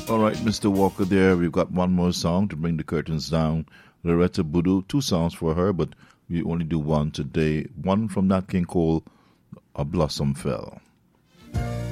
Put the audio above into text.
All right, Mr. Walker there. We've got one more song to bring the curtains down. Loretta Boudou, two songs for her, but we only do one today. One from Nat King Cole, A Blossom Fell.